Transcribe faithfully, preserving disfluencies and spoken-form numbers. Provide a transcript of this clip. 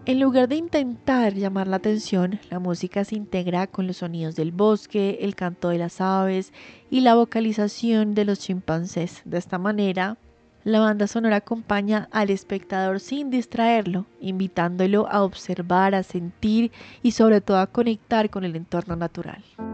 En lugar de intentar llamar la atención, la música se integra con los sonidos del bosque, el canto de las aves y la vocalización de los chimpancés. De esta manera, la banda sonora acompaña al espectador sin distraerlo, invitándolo a observar, a sentir y sobre todo a conectar con el entorno natural.